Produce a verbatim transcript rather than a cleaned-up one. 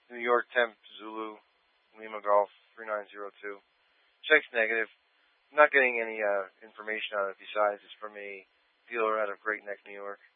New York Temp Zulu Lima Golf three nine zero two. Check's negative. I'm not getting any uh, information on it besides it's from a dealer out of Great Neck, New York.